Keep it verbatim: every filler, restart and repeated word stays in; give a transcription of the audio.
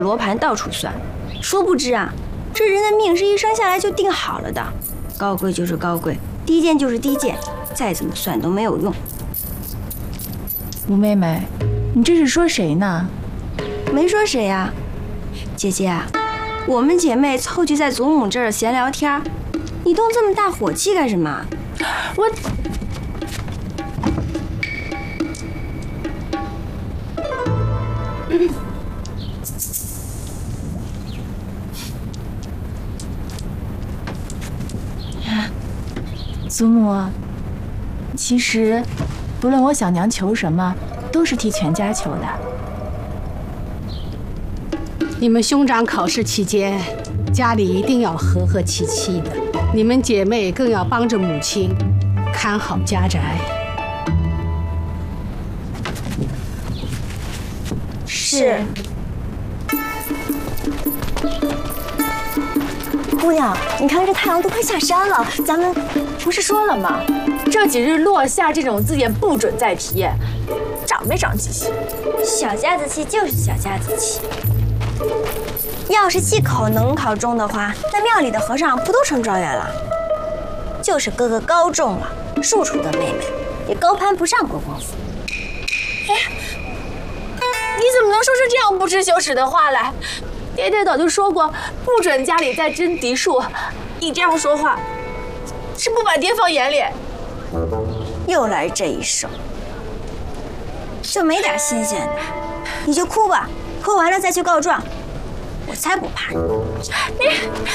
罗盘到处算，殊不知啊，这人的命是一生下来就定好了的，高贵就是高贵，低贱就是低贱，再怎么算都没有用。 吴妹妹，你这是说谁呢？ 没说谁呀、啊，姐姐啊，我们姐妹凑聚在祖母这儿闲聊天，你动这么大火气干什么？ 我。嗯祖母，其实不论我小娘求什么，都是替全家求的。 你们兄长考试期间，家里一定要和和气气的。你们姐妹更要帮着母亲看好家宅。 是。 姑娘，你看这太阳都快下山了，咱们不是说了吗？ 这几日落下这种字眼不准再提，长没长记性？ 小家子气就是小家子气。要是气口能考中的话，那庙里的和尚不都成状元了？就是哥哥高中了，庶出的妹妹也高攀不上国公府。 哎，你怎么能说出这样不知羞耻的话来？爹爹早就说过，不准家里再争嫡庶。你这样说话，是不把爹放眼里。 又来这一手，就没点新鲜的。你就哭吧，哭完了再去告状，我才不怕你。你。